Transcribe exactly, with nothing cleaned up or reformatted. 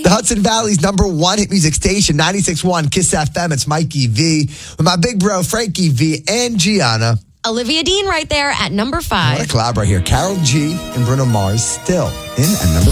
The Hudson Valley's number one hit music station, ninety-six point one Kiss F M. It's Mikey V with my big bro, Frankie V, and Gianna. Olivia Dean right there at number five. What a collab right here. Carol G and Bruno Mars still in at number